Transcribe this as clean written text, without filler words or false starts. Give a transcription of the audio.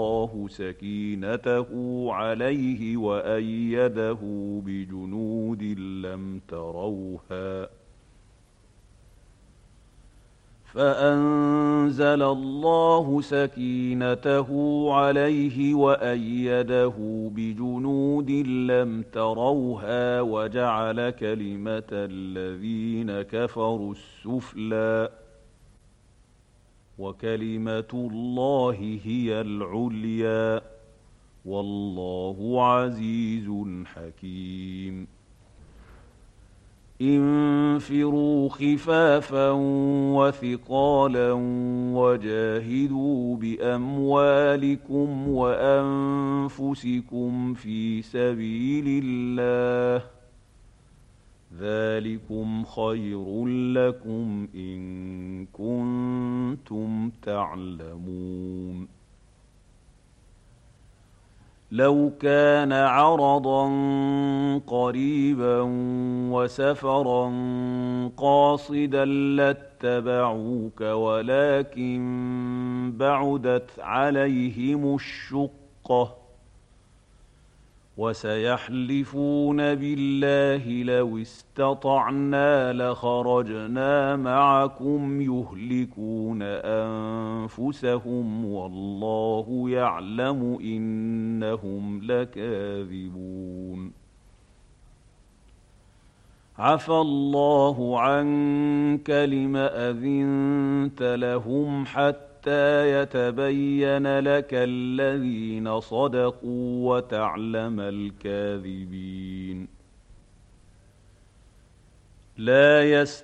الله سكينته عليه وأيده بجنود لم تروها فأنزل الله سكينته عليه وأيده بجنود لم تروها وجعل كلمة الذين كفروا السفلى وكلمة الله هي العليا والله عزيز حكيم انفروا خفافا وثقالا وجاهدوا بأموالكم وأنفسكم في سبيل الله ذلكم خير لكم إن كنتم تعلمون لو كان عرضا قريبا وسفرا قاصدا لاتبعوك ولكن بعدت عليهم الشقة وسيحلفون بالله لو استطعنا لخرجنا معكم يهلكون أنفسهم والله يعلم إنهم لكاذبون عفى الله عنك لم أذنت لهم حتى يتبين لك الذين صدقوا وتعلم الكاذبين لا